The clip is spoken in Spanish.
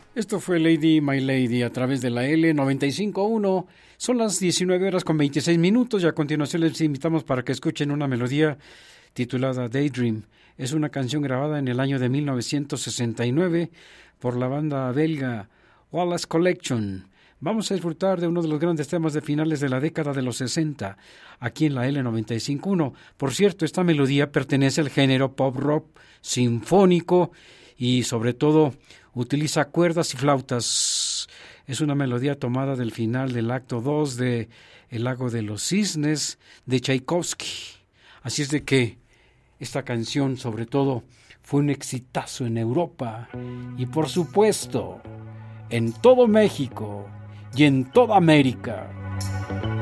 Esto fue Lady My Lady a través de la L95.1. Son las 19:26 y a continuación les invitamos para que escuchen una melodía titulada Daydream. Es una canción grabada en el año de 1969 por la banda belga Wallace Collection. Vamos a disfrutar de uno de los grandes temas de finales de la década de los 60, aquí en la L95.1. Por cierto, esta melodía pertenece al género pop rock sinfónico y sobre todo utiliza cuerdas y flautas. Es una melodía tomada del final del acto 2 de El lago de los cisnes de Tchaikovsky. Así es de que esta canción sobre todo fue un exitazo en Europa y por supuesto en todo México y en toda América.